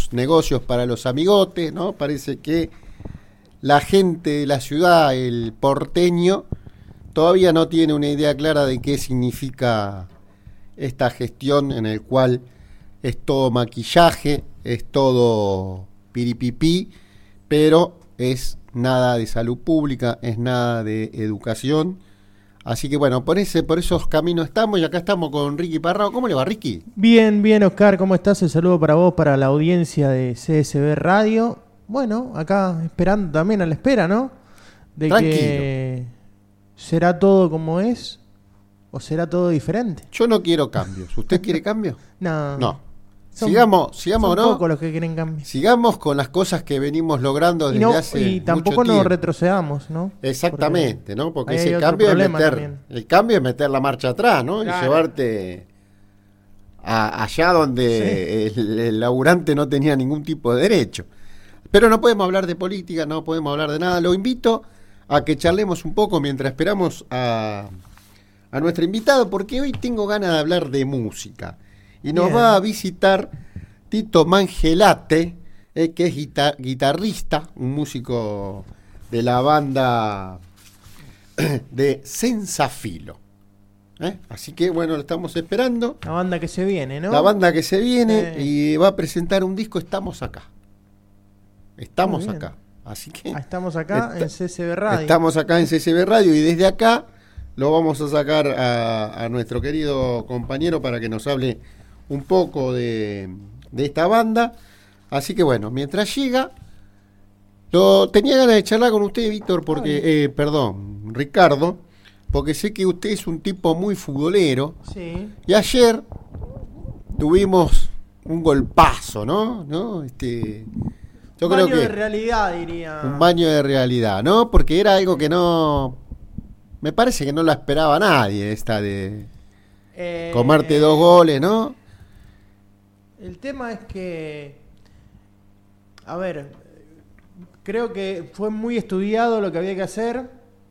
los negocios para los amigotes, ¿no? Parece que la gente de la ciudad, el porteño, todavía no tiene una idea clara de qué significa esta gestión en el cual es todo maquillaje, es todo piripipí, pero es nada de salud pública, es nada de educación. Así que bueno, por esos caminos estamos, y acá estamos con Ricky Parrao. ¿Cómo le va, Ricky? Bien, bien, Oscar, ¿cómo estás? El saludo para vos, para la audiencia de CSB Radio. Bueno, acá esperando también a la espera, ¿no? De Tranquilo. que será todo como es o será todo diferente. Yo no quiero cambios. ¿Usted quiere cambios? No. No. Son Sigamos, son ¿no? pocos los que quieren cambios. Sigamos con las cosas que venimos logrando desde hace Y tampoco mucho tiempo. nos retrocedamos, ¿no? Exactamente, ¿no? Porque ahí hay ese otro cambio es problema meter, también. el cambio es meter la marcha atrás, ¿no? Claro. Y llevarte allá donde el laburante no tenía ningún tipo de derecho. Pero no podemos hablar de política, no podemos hablar de nada. Lo invito a que charlemos un poco mientras esperamos a nuestro invitado, porque hoy tengo ganas de hablar de música. Y nos Bien. va a visitar Tito Mangelate, que es guitarrista, un músico de la banda de Sensafilo. Así que bueno, lo estamos esperando. La banda que se viene, ¿no? La banda que se viene y va a presentar un disco. Estamos acá. Estamos Muy bien. acá. Así que Estamos acá en CSB Radio. estamos acá en CSB Radio y desde acá lo vamos a sacar a nuestro querido compañero para que nos hable un poco de esta banda. Así que bueno, mientras llega, tenía ganas de charlar con usted, Víctor, porque Ricardo, porque sé que usted es un tipo muy futbolero. Sí. Y ayer tuvimos un golpazo, ¿no? Yo creo Baño que de realidad, diría. un baño de realidad, ¿no? Porque era algo que me parece que no la esperaba nadie, esta de comerte 2 goles, ¿no? El tema es que, a ver, creo que fue muy estudiado lo que había que hacer,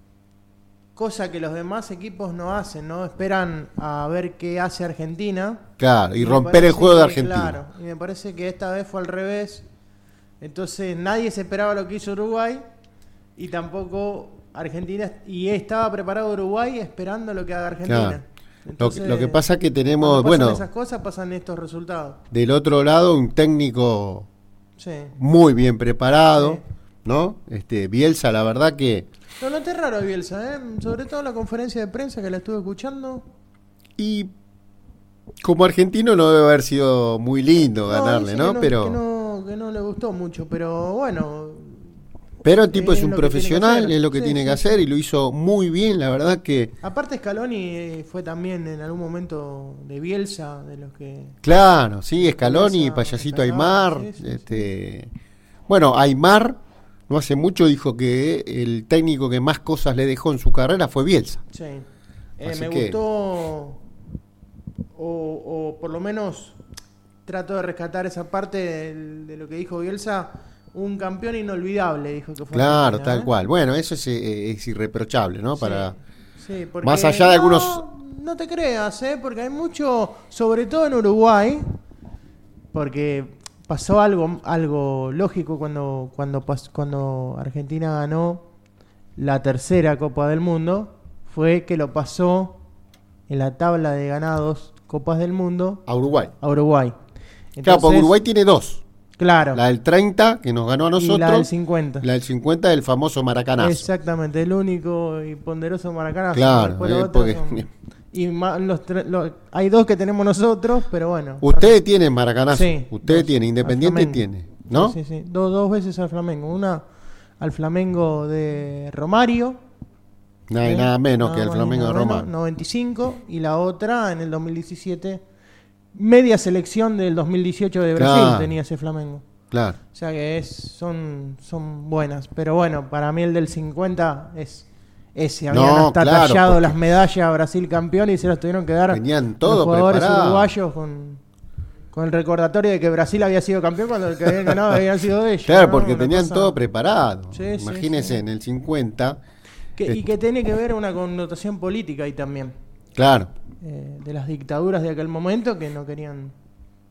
cosa que los demás equipos no hacen, ¿no? Esperan a ver qué hace Argentina. Claro, y me romper el parece juego de que, Argentina. Claro, y me parece que esta vez fue al revés. Entonces nadie se esperaba lo que hizo Uruguay y tampoco Argentina, y estaba preparado Uruguay esperando lo que haga Argentina. Claro. Entonces, Lo que pasa es que tenemos, cuando pasan bueno, esas cosas pasan estos resultados. del otro lado un técnico Sí. muy bien preparado, Sí. ¿no? Bielsa, la verdad que... Lo noté raro a Bielsa, sobre todo en la conferencia de prensa que la estuve escuchando. Y como argentino no debe haber sido muy lindo ganarle, dice ¿no? que Pero que no le gustó mucho, pero bueno. el tipo es un lo que tiene que profesional, hacer. es lo que Sí, tiene que sí, hacer sí. y lo hizo muy bien, la verdad que... Aparte Scaloni fue también en algún momento de Bielsa, de los que... Claro, sí, Scaloni, Bielsa, Payasito Scaloni, Aymar. sí. Bueno, Aymar no hace mucho dijo que el técnico que más cosas le dejó en su carrera fue Bielsa. Sí. Así Me que- gustó, o por lo menos trato de rescatar esa parte de lo que dijo Bielsa, un campeón inolvidable, dijo que fue. Claro, Argentina, tal cual. Bueno, eso es irreprochable, ¿no? Sí, Para sí, porque más allá de algunos... No te creas, porque hay mucho, sobre todo en Uruguay, porque pasó algo lógico cuando Argentina ganó la tercera Copa del Mundo, fue que lo pasó en la tabla de ganados Copas del Mundo A Uruguay. a Uruguay. Claro, porque Entonces, Uruguay tiene 2. claro, La del 30, que nos ganó a nosotros. y la del 50. La del 50 del famoso Maracanazo. Exactamente, el único y ponderoso maracanazo. Claro, Después los otros porque- y hay 2 que tenemos nosotros, pero bueno. Ustedes tienen Maracanazo. Sí, Ustedes 2, tienen, Independiente al Flamengo. tiene, ¿no? Sí, sí. Dos veces al Flamengo. Una al Flamengo de Romario. Nada menos que el más ni Flamengo de nada menos, Roma. 95. Y la otra en el 2017. Media selección del 2018 de Brasil Claro. tenía ese Flamengo. Claro. O sea que son buenas. Pero bueno, para mí el del 50 es ese. Habían No, hasta claro, tallado porque- las medallas a Brasil campeón y se las tuvieron que dar Tenían los todo jugadores preparado. uruguayos con el recordatorio de que Brasil había sido campeón cuando el que habían ganado habían sido ellos. Claro, ¿no? porque Una tenían cosa- todo preparado. Sí, sí, Imagínense, sí. en el 50. Y que tiene que ver una connotación política ahí también. Claro. De las dictaduras de aquel momento que no querían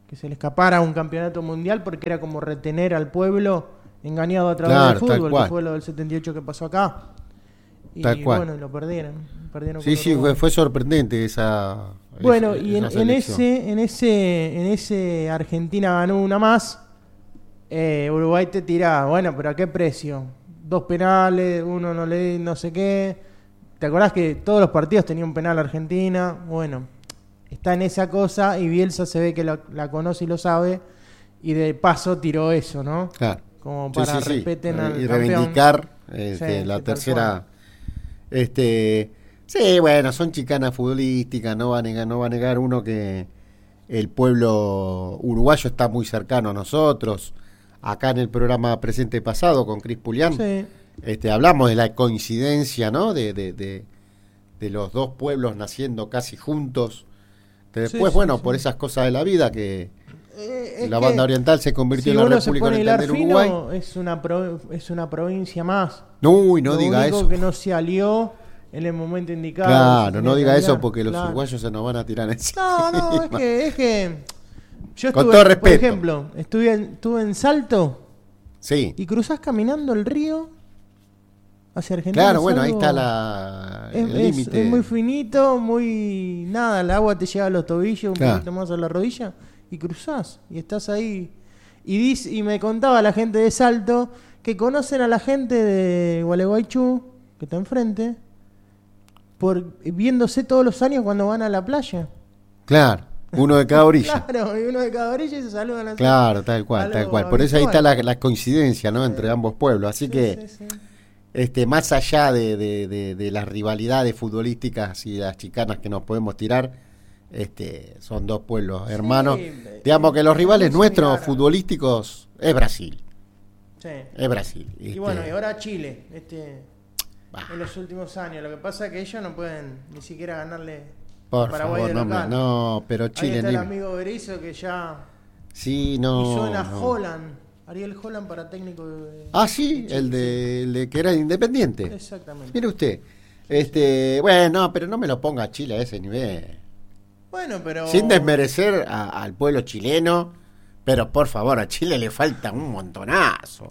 que se le escapara un campeonato mundial porque era como retener al pueblo engañado a través Claro, del tal fútbol, cual. que fue lo del 78 que pasó acá. Y Tal cual. bueno, lo perdieron. Sí, con sí, Uruguay. fue sorprendente esa. Bueno, esa- y esa en selección. ese Argentina ganó una más. Uruguay te tira, bueno, pero ¿a qué precio? 2 penales, uno no sé qué. ¿Te acordás que todos los partidos tenían un penal Argentina? Bueno, está en esa cosa y Bielsa se ve que la conoce y lo sabe. Y de paso tiró eso, ¿no? Claro. Como Sí, para sí, sí. respeten al Y campeón. reivindicar Sí, la tal tercera. Sí, bueno, son chicanas futbolísticas, no va a negar uno que el pueblo uruguayo está muy cercano a nosotros. Acá en el programa presente pasado con Cris Pulián, Sí. hablamos de la coincidencia, ¿no? De los dos pueblos naciendo casi juntos. Después, Sí, bueno, sí, por sí. esas cosas de la vida que Es la que banda oriental se convirtió si en la uno se República pone a Oriental hilar del Uruguay. fino, es una provincia más. No, y no Lo diga único eso. que no se alió en el momento indicado. Claro, se no tenía que diga eso aliar, porque los claro. uruguayos se nos van a tirar encima. No, es que yo Con estuve, todo por respeto. ejemplo, estuve en Salto Sí, y cruzás caminando el río hacia Argentina. claro, es bueno, ahí algo- está la, es, el es- límite. es muy finito, muy nada, el agua te llega a los tobillos, un Claro. poquito más a la rodilla y cruzás y estás ahí. Y me contaba la gente de Salto que conocen a la gente de Gualeguaychú, que está enfrente, viéndose todos los años cuando van a la playa. Claro, uno de cada orilla. Claro, y uno de cada orilla y se saludan así. Claro, tal cual, tal Algo cual. Por eso ahí está habitual. la coincidencia, ¿no? Entre ambos pueblos. Así Sí, que, sí, sí. más allá de las rivalidades futbolísticas y las chicanas que nos podemos tirar, son dos pueblos hermanos. Digamos que los rivales muy nuestros similar. futbolísticos es Brasil. Sí. Es Brasil. Y bueno, y ahora Chile, Bah. en los últimos años. Lo que pasa es que ellos no pueden ni siquiera ganarle Por a Paraguay favor, de no, local. no, pero Ahí Chile está el ni. amigo Berizzo que ya Sí, no. y suena no. Holland, Ariel Holland para técnico de... Ah, sí, de Chile, el de que era independiente. Exactamente. Mire usted. Bueno, pero no me lo ponga a Chile a ese nivel. Bueno, pero... Sin desmerecer al pueblo chileno, pero por favor, a Chile le falta un montonazo.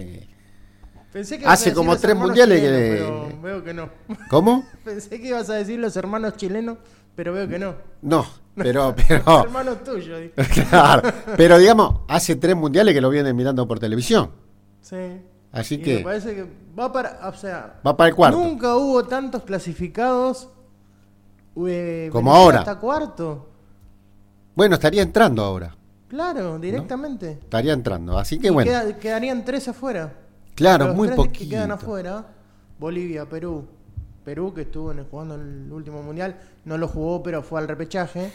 Pensé que hace ibas a decir como los 3 hermanos mundiales chilenos, que- pero veo que no. ¿Cómo? Pensé que ibas a decir los hermanos chilenos, pero veo que no. No, pero, Los hermanos tuyos. Digo. claro, pero digamos, hace 3 mundiales que lo vienen mirando por televisión. Sí. Así Y me que parece que va para... O sea, va para el cuarto. nunca hubo tantos clasificados. Como Venezuela ahora. Hasta cuarto. Bueno, estaría entrando ahora. Claro, directamente. Estaría entrando. Así que Y bueno. quedarían 3 afuera. Claro, Los muy 3 poquito. que quedan afuera, Bolivia, Perú. Perú, que estuvo jugando el último mundial, no lo jugó, pero fue al repechaje.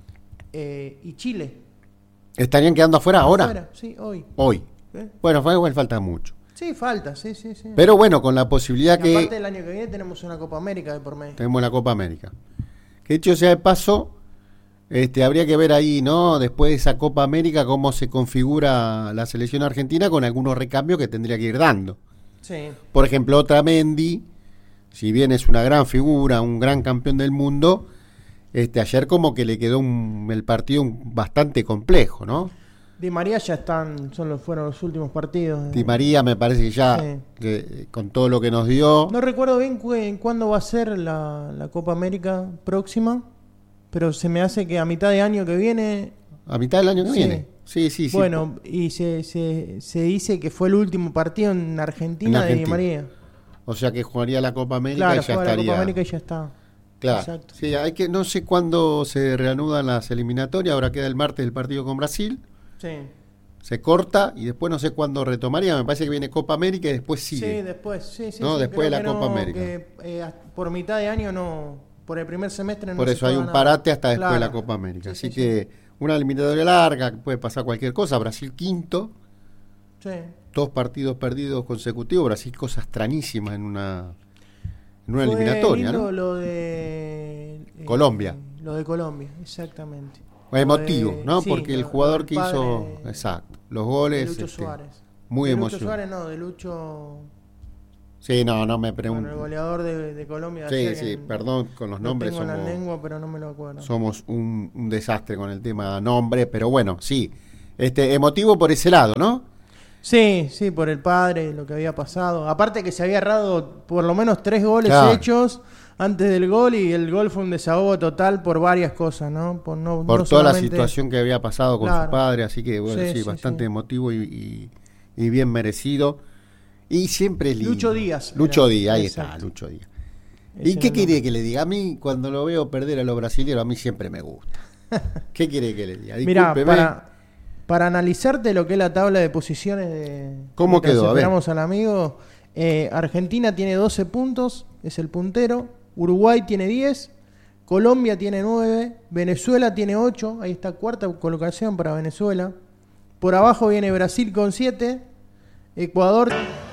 Y Chile. ¿Estarían quedando afuera ahora? Afuera, sí, hoy. Hoy. ¿Eh? Bueno, igual falta mucho. Sí, falta, sí. Pero bueno, con la posibilidad Y aparte que del año que viene tenemos una Copa América de por medio. tenemos la Copa América. Que dicho sea de paso, habría que ver ahí, ¿no? Después de esa Copa América, cómo se configura la selección argentina con algunos recambios que tendría que ir dando. Sí. Por ejemplo, Otamendi, si bien es una gran figura, un gran campeón del mundo, ayer como que le quedó el partido bastante complejo, ¿no? Di María ya fueron los últimos partidos. Di María me parece que ya, Sí. con todo lo que nos dio... No recuerdo bien cuándo va a ser la Copa América próxima, pero se me hace que a mitad de año que viene. A mitad del año que Sí. viene. Sí. Bueno, y se dice que fue el último partido en Argentina, En de Di Argentina. María. O sea que jugaría la Copa América Claro, y ya juega la estaría. Copa América y ya está. Claro. Exacto. Sí, no sé cuándo se reanudan las eliminatorias. Ahora queda el martes el partido con Brasil. Sí. Se corta y después no sé cuándo retomaría. Me parece que viene Copa América y después sigue. Sí, después. Sí, No, sí, después creo de la que Copa no, América. Por mitad de año no. Por el primer semestre no Por se eso hay juega un nada. parate hasta después de la Claro. Copa América. Sí, Así sí, que una eliminatoria larga, que puede pasar cualquier cosa. Brasil quinto, Sí. 2 partidos perdidos consecutivos. Brasil, cosa extrañísima en una Fue eliminatoria, lindo ¿no? lo de Colombia. Lo de Colombia, exactamente. Emotivo, Lo de- ¿no? sí, Porque el lo jugador del que hizo, padre exacto, los de goles, Lucho Suárez. muy De Lucho emocionante. Suárez no, de Lucho Sí, no me Bueno, pregunto. el goleador de Colombia. Sí, ayer, sí, que perdón con los lo nombres. tengo en la lengua, pero no me lo acuerdo. Somos un desastre con el tema nombre, pero bueno, sí. Emotivo por ese lado, ¿no? Sí, sí, por el padre, lo que había pasado. Aparte que se había errado por lo menos 3 goles Claro. hechos antes del gol y el gol fue un desahogo total por varias cosas, ¿no? Por no toda la solamente- situación que había pasado con Claro. su padre, así que bueno, Sí, sí, sí, bastante sí. emotivo y bien merecido. Y siempre es lindo. Lucho Díaz Lucho era. Díaz, ahí Exacto. está, Lucho Díaz. Ese ¿Y era qué el quiere nombre. que le diga? A mí, cuando lo veo perder a los brasileños, a mí siempre me gusta. ¿Qué quiere que le diga? Mirá, Discúlpeme. para analizarte lo que es la tabla de posiciones de... ¿Cómo mientras quedó? A ver. esperamos al amigo. Argentina tiene 12 puntos, es el puntero. Uruguay tiene 10. Colombia tiene 9. Venezuela tiene 8. Ahí está cuarta colocación para Venezuela. Por abajo viene Brasil con 7. Ecuador